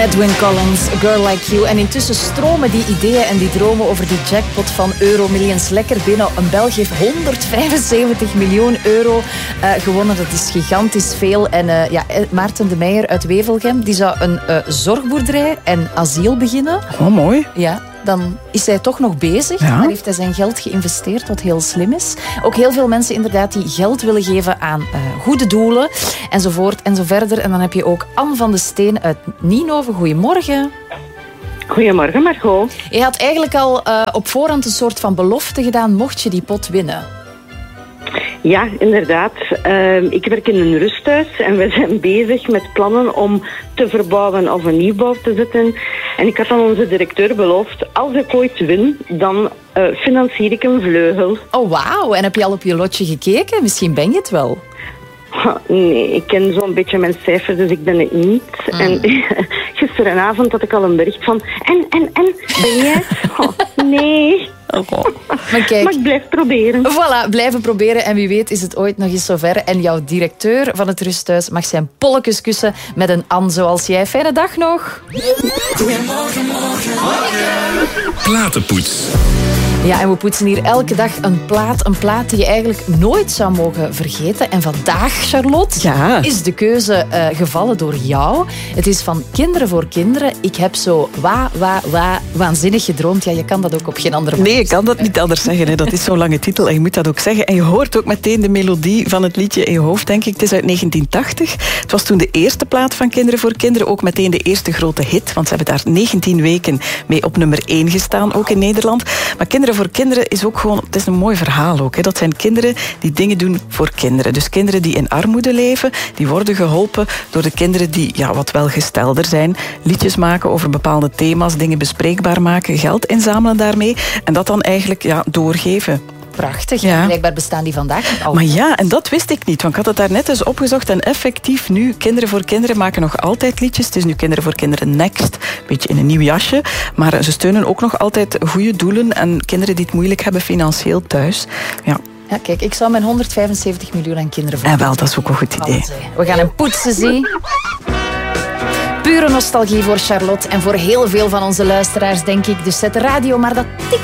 Edwin Collins, A Girl Like You. En intussen stromen die ideeën en die dromen over die jackpot van Euromillions lekker binnen. Een Belg heeft 175 miljoen euro gewonnen. Dat is gigantisch veel. En Maarten de Meijer uit Wevelgem, die zou een zorgboerderij en asiel beginnen. Oh, mooi. Ja. Dan is hij toch nog bezig. Ja. Daar heeft hij zijn geld geïnvesteerd, wat heel slim is. Ook heel veel mensen inderdaad die geld willen geven aan goede doelen. Enzovoort en zo verder. En dan heb je ook Anne van de Steen uit Nienhoven. Goedemorgen. Goedemorgen, Margot. Je had eigenlijk al op voorhand een soort van belofte gedaan, mocht je die pot winnen. Ja, inderdaad. Ik werk in een rusthuis en we zijn bezig met plannen om te verbouwen of een nieuwbouw te zetten. En ik had aan onze directeur beloofd, als ik ooit win, dan financier ik een vleugel. Oh, wauw. En heb je al op je lotje gekeken? Misschien ben je het wel. Nee, ik ken zo'n beetje mijn cijfers, dus ik ben het niet. En gisteravond had ik al een bericht van... En, ben jij het? Oh, nee. Oh. Maar kijk, maar ik blijf proberen. Voilà, blijven proberen. En wie weet is het ooit nog eens zover. En jouw directeur van het rusthuis mag zijn polletjes kussen met een Anne zoals jij. Fijne dag nog. Goedemorgen, morgen. Platenpoets. Ja, en we poetsen hier elke dag een plaat die je eigenlijk nooit zou mogen vergeten. En vandaag, Charlotte, is de keuze gevallen door jou. Het is van Kinderen voor Kinderen. Ik heb zo waanzinnig gedroomd. Ja, je kan dat ook op geen andere manier. Nee, je kan dat niet anders zeggen. Hè. Dat is zo'n lange titel en je moet dat ook zeggen. En je hoort ook meteen de melodie van het liedje in je hoofd, denk ik. Het is uit 1980. Het was toen de eerste plaat van Kinderen voor Kinderen. Ook meteen de eerste grote hit, want ze hebben daar 19 weken mee op nummer 1 gestaan, ook in Nederland. Maar Kinderen voor Kinderen is ook gewoon... Het is een mooi verhaal ook. Hè. Dat zijn kinderen die dingen doen voor kinderen. Dus kinderen die in armoede leven, die worden geholpen door de kinderen die wat welgestelder zijn. Liedjes maken over bepaalde thema's, dingen bespreekbaar maken, geld inzamelen daarmee. En dat dan eigenlijk doorgeven. Prachtig. Ja. Blijkbaar bestaan die vandaag nog altijd. Maar ja, en dat wist ik niet. Want ik had het daar net eens opgezocht. En effectief nu, Kinderen voor Kinderen maken nog altijd liedjes. Het is nu Kinderen voor Kinderen Next. Een beetje in een nieuw jasje. Maar ze steunen ook nog altijd goede doelen. En kinderen die het moeilijk hebben financieel thuis. Ja. Ja, kijk, ik zou mijn 175 miljoen aan kinderen voor. En wel, dat is ook een goed idee. We gaan hem poetsen, zie. Pure nostalgie voor Charlotte en voor heel veel van onze luisteraars, denk ik. Dus zet de radio maar dat tik